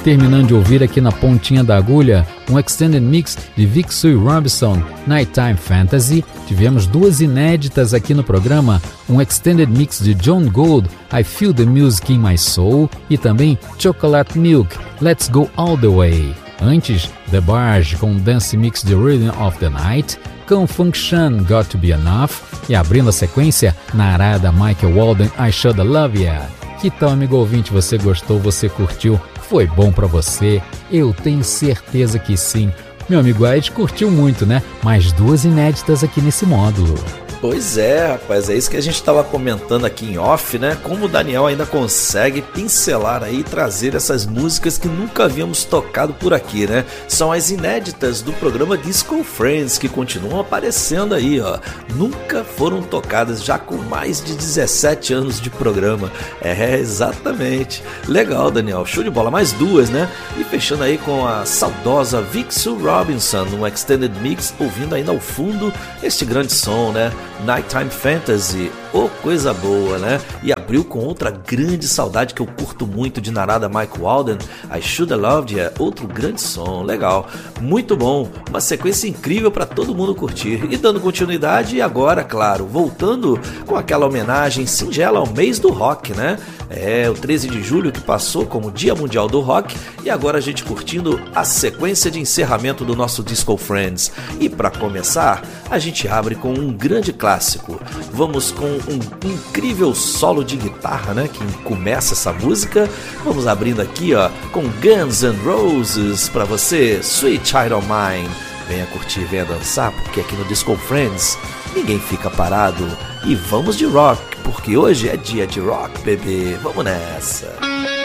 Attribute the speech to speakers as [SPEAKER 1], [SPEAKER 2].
[SPEAKER 1] Terminando de ouvir aqui na pontinha da agulha um extended mix de Vic Sue Robinson, Nighttime Fantasy. Tivemos duas inéditas aqui no programa, um extended mix de John Gold, I Feel the Music in My Soul, e também Chocolate Milk, Let's Go All the Way. Antes, The Barge com Dance Mix de Rhythm of the Night, com Function Got to Be Enough, e abrindo a sequência, na arada Michael Walden, I Shoulda Love Ya. Que tal, amigo ouvinte, você gostou, você curtiu? Foi bom pra você? Eu tenho certeza que sim. Meu amigo Ed curtiu muito, né? Mais duas inéditas aqui nesse módulo.
[SPEAKER 2] Pois é, rapaz, é isso que a gente estava comentando aqui em off, né? Como o Daniel ainda consegue pincelar aí e trazer essas músicas que nunca havíamos tocado por aqui, né? São as inéditas do programa Disco Friends que continuam aparecendo aí, ó. Nunca foram tocadas, já com mais de 17 anos de programa. É, exatamente. Legal, Daniel. Show de bola. Mais duas, né? E fechando aí com a saudosa Vic Sue Robinson, um extended mix, ouvindo ainda ao fundo este grande som, né? Nighttime Fantasy, oh, coisa boa, né? E abriu com outra grande saudade que eu curto muito de Narada Mike Walden, I Shoulda Loved Ya, outro grande som, legal, muito bom, uma sequência incrível para todo mundo curtir. E dando continuidade, agora, claro, voltando com aquela homenagem singela ao mês do rock, né? É, o 13 de julho que passou como Dia Mundial do Rock, e agora a gente curtindo a sequência de encerramento do nosso Disco Friends. E para começar, a gente abre com um grande clássico. Vamos com um incrível solo de guitarra, né, que começa essa música. Vamos abrindo aqui, ó, com Guns N' Roses para você, Sweet Child O' Mine. Venha curtir, venha dançar, porque aqui no Disco Friends ninguém fica parado. E vamos de rock, porque hoje é dia de rock, bebê. Vamos nessa.